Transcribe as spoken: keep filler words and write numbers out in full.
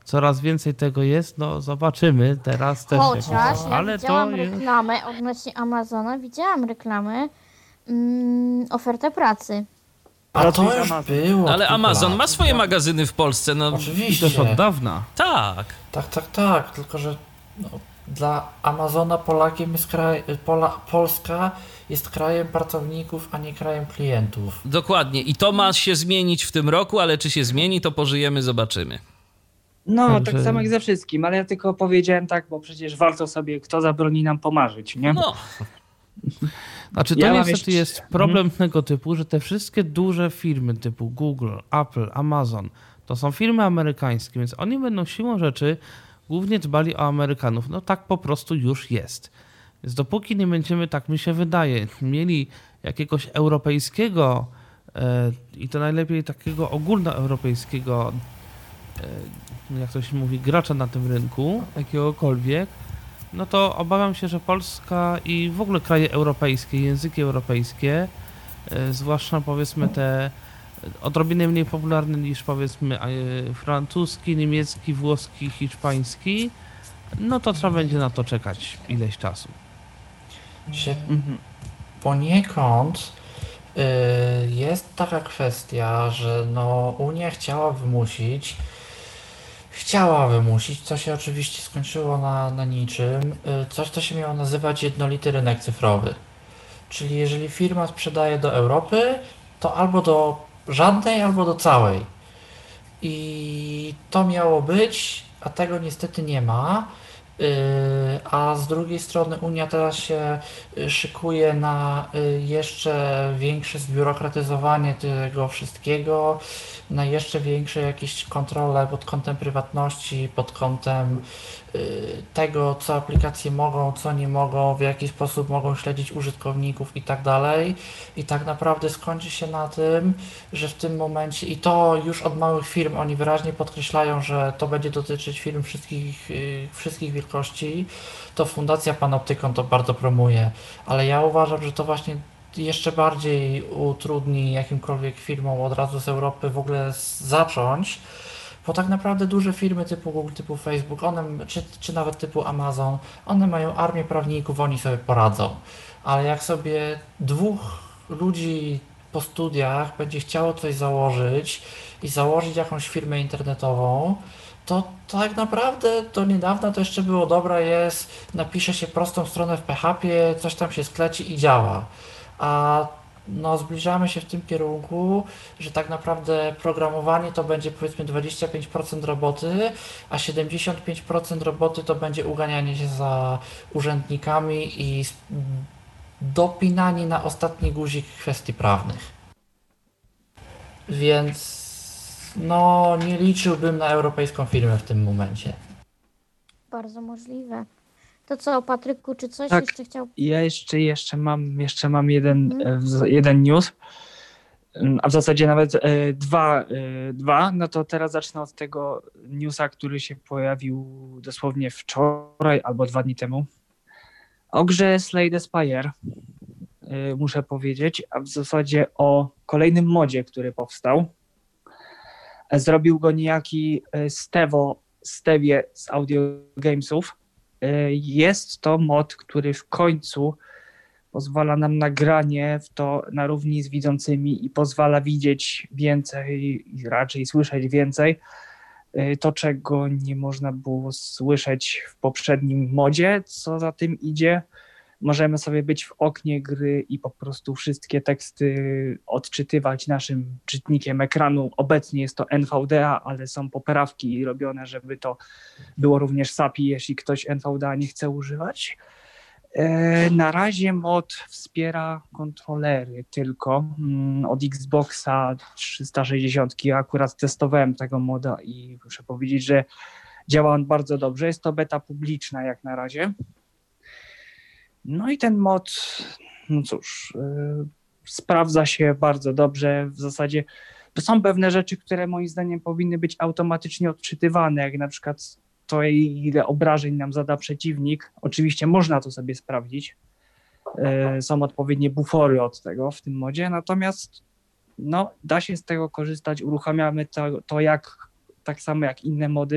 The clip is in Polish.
coraz więcej tego jest, no zobaczymy teraz też. Chociaż jakiś, ja ale widziałam to jest... reklamę odnośnie Amazona, widziałam reklamę, mm, ofertę pracy. A to już było. Ale Amazon ma swoje magazyny w Polsce, no. Oczywiście. I też od dawna. Tak. Tak, tak, tak, tylko że no, dla Amazona Polakiem jest kraj, Pola, Polska jest krajem pracowników, a nie krajem klientów. Dokładnie. I to ma się zmienić w tym roku, ale czy się zmieni, to pożyjemy, zobaczymy. No, Także- tak samo jak ze wszystkim, ale ja tylko powiedziałem tak, bo przecież warto sobie, kto zabroni nam pomarzyć, nie? No. Znaczy to Ja mam niestety jeszcze- jest problem tego typu, że te wszystkie duże firmy typu Google, Apple, Amazon, to są firmy amerykańskie, więc oni będą siłą rzeczy głównie dbali o Amerykanów. No tak po prostu już jest. Więc dopóki nie będziemy, tak mi się wydaje, mieli jakiegoś europejskiego e, i to najlepiej takiego ogólnoeuropejskiego, e, jak to się mówi, gracza na tym rynku, jakiegokolwiek, no to obawiam się, że Polska i w ogóle kraje europejskie, języki europejskie, e, zwłaszcza powiedzmy te odrobinę mniej popularne niż powiedzmy e, francuski, niemiecki, włoski, hiszpański, no to trzeba będzie na to czekać ileś czasu. Się Mhm. poniekąd y, jest taka kwestia, że no Unia chciała wymusić, chciała wymusić, co się oczywiście skończyło na, na niczym, y, coś, co się miało nazywać jednolity rynek cyfrowy. Czyli jeżeli firma sprzedaje do Europy, to albo do żadnej, albo do całej. I to miało być, a tego niestety nie ma. Yy, A z drugiej strony Unia teraz się y, szykuje na y, jeszcze większe zbiurokratyzowanie tego wszystkiego, na jeszcze większe jakieś kontrole pod kątem prywatności, pod kątem y, tego, co aplikacje mogą, co nie mogą, w jaki sposób mogą śledzić użytkowników i tak dalej. I tak naprawdę skończy się na tym, że w tym momencie, i to już od małych firm, oni wyraźnie podkreślają, że to będzie dotyczyć firm wszystkich, y, wszystkich wielkości, to Fundacja Panoptykon to bardzo promuje, ale ja uważam, że to właśnie jeszcze bardziej utrudni jakimkolwiek firmom od razu z Europy w ogóle z- zacząć, bo tak naprawdę duże firmy typu Google, typu Facebook, one, czy, czy nawet typu Amazon, one mają armię prawników, oni sobie poradzą, ale jak sobie dwóch ludzi po studiach będzie chciało coś założyć i założyć jakąś firmę internetową, to tak naprawdę do niedawna to jeszcze było dobra jest, napisze się prostą stronę w P H P, coś tam się skleci i działa. A no zbliżamy się w tym kierunku, że tak naprawdę programowanie to będzie powiedzmy dwadzieścia pięć procent roboty, a siedemdziesiąt pięć procent roboty to będzie uganianie się za urzędnikami i s- dopinanie na ostatni guzik kwestii prawnych. Więc no nie liczyłbym na europejską firmę w tym momencie. Bardzo możliwe. To co, Patryku, czy coś Tak. jeszcze chciał? Ja jeszcze, jeszcze mam, jeszcze mam jeden, Mhm. e, w- jeden news, Mm, a w zasadzie nawet e, dwa, e, dwa. No to teraz zacznę od tego newsa, który się pojawił dosłownie wczoraj albo dwa dni temu. O grze Slay the Spire, e, muszę powiedzieć, a w zasadzie o kolejnym modzie, który powstał. E, Zrobił go niejaki e, Stevo, Stevie z Audio Gamesów. E, Jest to mod, który w końcu pozwala nam na granie w to na równi z widzącymi i pozwala widzieć więcej i raczej słyszeć więcej. Y, To, czego nie można było słyszeć w poprzednim modzie, co za tym idzie, możemy sobie być w oknie gry i po prostu wszystkie teksty odczytywać naszym czytnikiem ekranu. Obecnie jest to N V D A, ale są poprawki robione, żeby to było również S A P I, jeśli ktoś N V D A nie chce używać. E, Na razie mod wspiera kontrolery tylko mm, od Xboxa trzysta sześćdziesiąt. Akurat testowałem tego moda i muszę powiedzieć, że działa on bardzo dobrze. Jest to beta publiczna jak na razie. No i ten mod, no cóż, e, sprawdza się bardzo dobrze. W zasadzie to są pewne rzeczy, które moim zdaniem powinny być automatycznie odczytywane, jak na przykład to, ile obrażeń nam zada przeciwnik. Oczywiście można to sobie sprawdzić. E, Są odpowiednie bufory od tego w tym modzie, natomiast no, da się z tego korzystać, uruchamiamy to, to jak, tak samo jak inne mody.